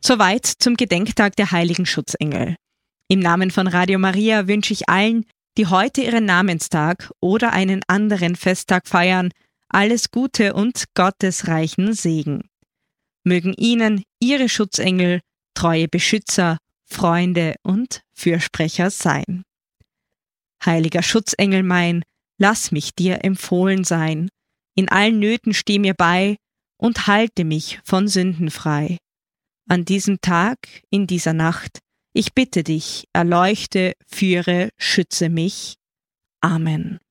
Soweit zum Gedenktag der heiligen Schutzengel. Im Namen von Radio Maria wünsche ich allen, die heute ihren Namenstag oder einen anderen Festtag feiern, alles Gute und gottesreichen Segen. Mögen Ihnen Ihre Schutzengel treue Beschützer, Freunde und Fürsprecher sein. Heiliger Schutzengel mein, lass mich dir empfohlen sein, in allen Nöten steh mir bei und halte mich von Sünden frei. An diesem Tag, in dieser Nacht, ich bitte dich, erleuchte, führe, schütze mich. Amen.